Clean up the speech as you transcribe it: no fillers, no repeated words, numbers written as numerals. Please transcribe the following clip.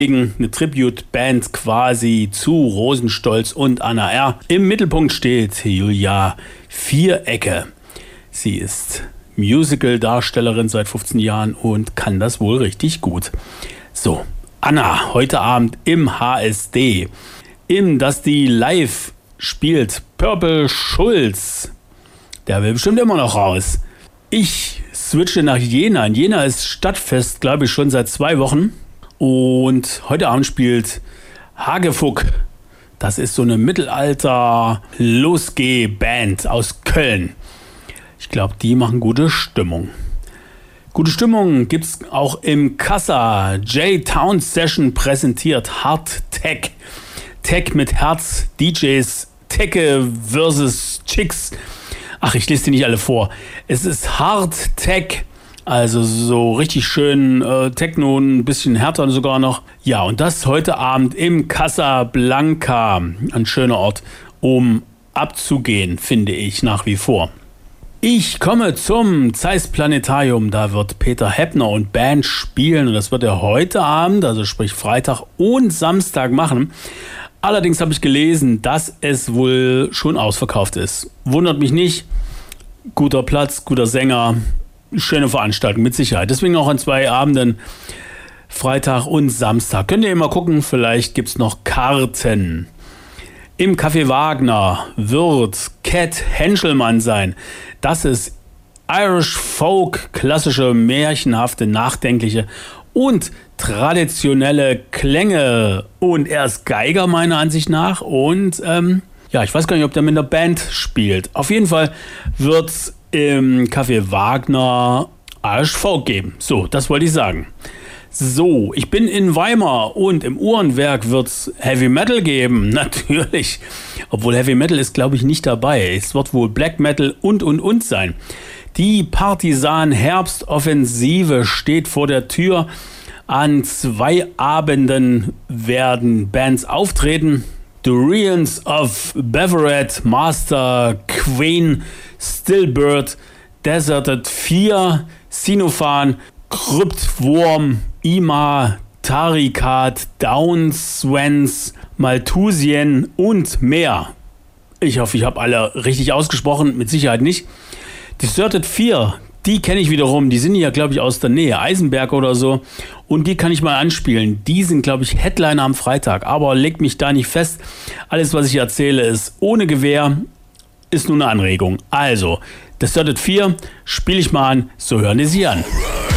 Eine Tribute-Band quasi zu Rosenstolz und Anna R. Im Mittelpunkt steht Julia Vierecke. Sie ist Musical-Darstellerin seit 15 Jahren und kann das wohl richtig gut. So, Anna, heute Abend im HSD. Im Dusty Live spielt Purple Schulz. Der will bestimmt immer noch raus. Ich switche nach Jena. In Jena ist Stadtfest, glaube ich, schon seit 2 Wochen. Und heute Abend spielt Hagefuck. Das ist so eine Mittelalter-Losgeh-Band aus Köln. Ich glaube, die machen gute Stimmung. Gute Stimmung gibt es auch im Kassa. J-Town Session präsentiert Hard Tech. Tech mit Herz, DJs, Tecke versus Chicks. Ach, ich lese die nicht alle vor. Es ist Hard Tech. Also so richtig schön Techno, ein bisschen härter sogar noch. Ja, und das heute Abend im Casablanca. Ein schöner Ort, um abzugehen, finde ich nach wie vor. Ich komme zum Zeiss Planetarium. Da wird Peter Heppner und Band spielen. Und das wird er heute Abend, also sprich Freitag und Samstag machen. Allerdings habe ich gelesen, dass es wohl schon ausverkauft ist. Wundert mich nicht. Guter Platz, guter Sänger. Schöne Veranstaltung, mit Sicherheit. Deswegen auch an 2 Abenden, Freitag und Samstag. Könnt ihr immer gucken, vielleicht gibt es noch Karten. Im Café Wagner wird Cat Henschelmann sein. Das ist Irish Folk, klassische, märchenhafte, nachdenkliche und traditionelle Klänge. Und er ist Geiger meiner Ansicht nach. Und ich weiß gar nicht, ob der mit einer Band spielt. Auf jeden Fall wird es im Café Wagner Irish Folk geben. So, das wollte ich sagen. So, ich bin in Weimar und im Uhrenwerk wird es Heavy Metal geben. Natürlich. Obwohl Heavy Metal ist, glaube ich, nicht dabei. Es wird wohl Black Metal und sein. Die Partisan-Herbstoffensive steht vor der Tür. An 2 Abenden werden Bands auftreten. Durians of Beverett, Master, Queen, Stillbird, Deserted 4, Sinophan, Kryptwurm, Ima, Tarikat, Downswens, Malthusien und mehr. Ich hoffe, ich habe alle richtig ausgesprochen, mit Sicherheit nicht. Deserted 4, die kenne ich wiederum, die sind ja, glaube ich, aus der Nähe, Eisenberg oder so. Und die kann ich mal anspielen. Die sind, glaube ich, Headliner am Freitag. Aber legt mich da nicht fest. Alles, was ich erzähle, ist ohne Gewähr, ist nur eine Anregung. Also, Deserted 4 spiele ich mal an, so hören Sie an.